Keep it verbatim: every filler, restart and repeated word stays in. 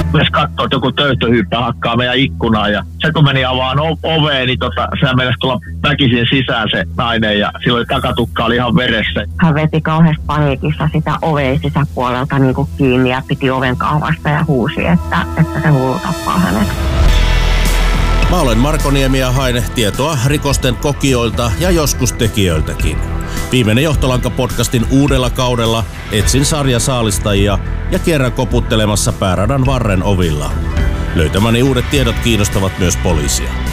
myös katsoo, että joku töyhtöhyyppä hakkaa meidän ikkunaan. Ja se kun meni avaan o- oveen, niin tota, sehän meinasi tulla väkisin sisään se nainen ja silloin takatukka oli ihan veressä. Hän veti kauheasti paniikissa sitä oveen sisäpuolelta niin kuin kiinni ja piti oven kahvasta ja huusi, että, että se hullu tappaa hänet. Mä olen Marko Niemi ja hain tietoa rikosten kokijoilta ja joskus tekijöiltäkin. Viimeinen Johtolanka-podcastin uudella kaudella etsin sarjasaalistajia ja kierrän koputtelemassa pääradan varren ovilla. Löytämäni uudet tiedot kiinnostavat myös poliisia.